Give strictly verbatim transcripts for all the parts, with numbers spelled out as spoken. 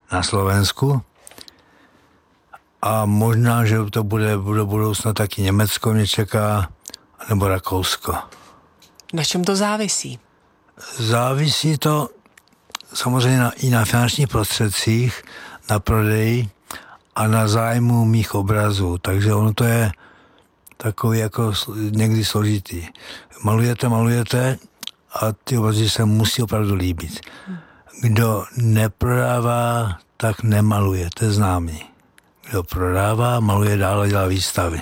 na Slovensku. A možná, že to bude do budoucna taky Německo mě čeká, nebo Rakousko. Na čem to závisí? Závisí to samozřejmě na, i na finančních prostředcích, na prodeji a na zájmu mých obrazů. Takže ono to je takový jako někdy složitý. Malujete, malujete a ty obrazy se musí opravdu líbit. Kdo neprodává, tak nemaluje, to je známý. Kdo prodává, maluje dál a dělá výstavy.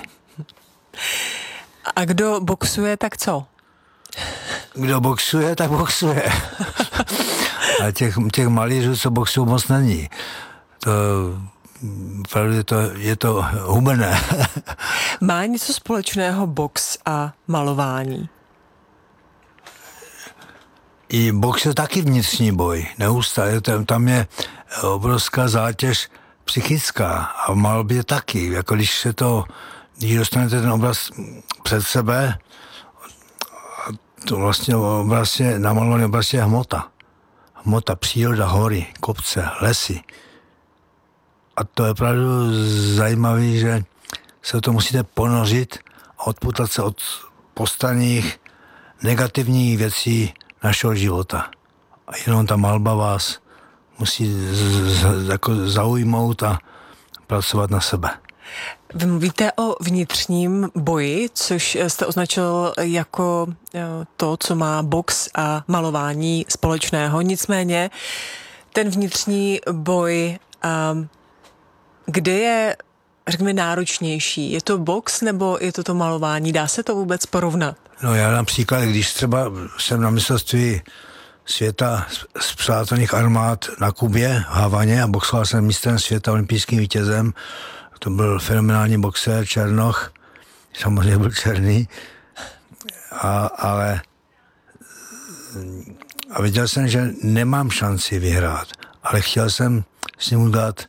A kdo boxuje, tak co? Kdo boxuje, tak boxuje. A těch, těch malířů, co boxují, moc není. To, opravdu je to, je to hubené. Má něco společného box a malování? I box je taky vnitřní boj. Neustále. Tam je obrovská zátěž psychická a v malbě taky. Jako když se to, když dostanete ten obraz před sebe, to vlastně obraz je, namalovaný obraz je hmota. Hmota, příroda, hory, kopce, lesy. A to je opravdu zajímavé, že se to musíte ponořit a odputat se od postranních negativních věcí našeho života. A jenom ta malba vás musí z, z, jako zaujmout a pracovat na sebe. Vy mluvíte o vnitřním boji, což jste označil jako to, co má box a malování společného. Nicméně ten vnitřní boj, kde je, řekněme, náročnější? Je to box nebo je to to malování? Dá se to vůbec porovnat? No já například, když třeba jsem na mistrovství světa z přátelných armád na Kubě, v Havaně a boxoval jsem mistrem světa, olympijským vítězem. To byl fenomenální boxer, Černoch, samozřejmě byl černý, a, ale a viděl jsem, že nemám šanci vyhrát, ale chtěl jsem s ním udělat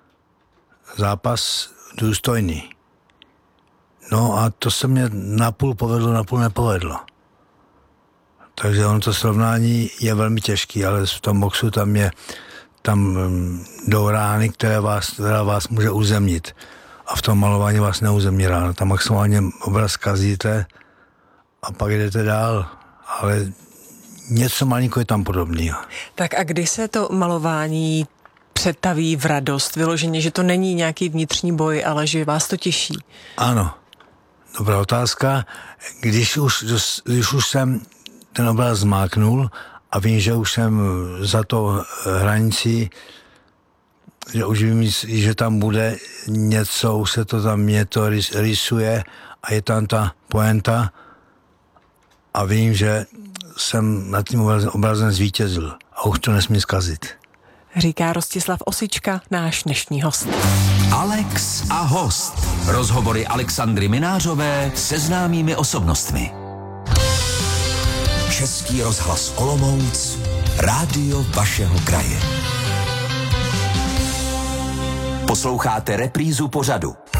zápas důstojný. No a to se mě napůl povedlo, napůl nepovedlo. Takže ono to srovnání je velmi těžký, ale v tom boxu tam je tam jdou rány, které vás, která vás může uzemnit. A v tom malování vás neuzemní rána. Tam maximálně obraz kazíte a pak jdete dál. Ale něco malinko je tam podobného. Tak a kdy se to malování přetaví v radost? Vyloženě, že to není nějaký vnitřní boj, ale že vás to těší? Ano. Dobrá otázka. Když už, když už jsem ten obraz zmáknul a vím, že už jsem za to hranicí, že už vím, že tam bude něco, už se to tam mě to rysuje a je tam ta poenta a vím, že jsem nad tím obrazem zvítězil a už to nesmí zkazit. Říká Rostislav Osička, náš dnešní host. Alex a host. Rozhovory Alexandry Minářové se známými osobnostmi. Český rozhlas Olomouc, rádio vašeho kraje. Posloucháte reprízu pořadu.